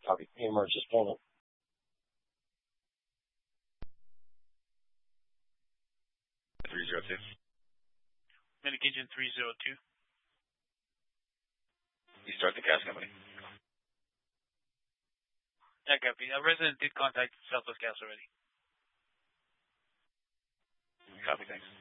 Copy. Emerge this moment. Medic Agent 302. You start the gas company. Yeah, copy. A resident did contact Southwest Gas already. Copy, thanks.